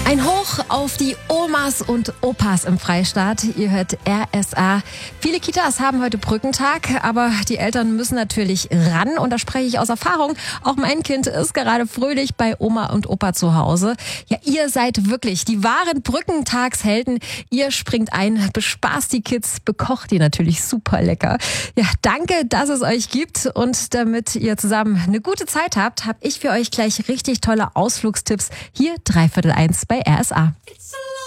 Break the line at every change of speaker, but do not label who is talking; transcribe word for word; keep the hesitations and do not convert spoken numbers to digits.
Ein Hoch auf die Omas und Opas im Freistaat. Ihr hört R S A. Viele Kitas haben heute Brückentag, aber die Eltern müssen natürlich ran. Und da spreche ich aus Erfahrung. Auch mein Kind ist gerade fröhlich bei Oma und Opa zu Hause. Ja, ihr seid wirklich die wahren Brückentagshelden. Ihr springt ein, bespaßt die Kids, bekocht die natürlich super lecker. Ja, danke, dass es euch gibt. Und damit ihr zusammen eine gute Zeit habt, habe ich für euch gleich richtig tolle Ausflugstipps. Hier dreiviertel eins bei R S A.